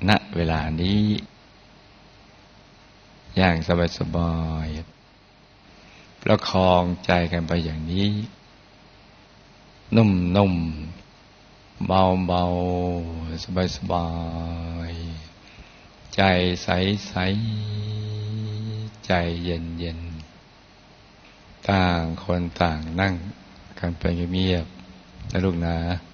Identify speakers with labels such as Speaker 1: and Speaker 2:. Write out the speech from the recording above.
Speaker 1: ณเวลานี้อย่างสบายๆประคองใจกันไปอย่างนี้นุ่มๆเบาๆสบายๆใจใสๆใจเย็นๆต่างคนต่างนั่งกันไปเงียบๆนะลูกนะ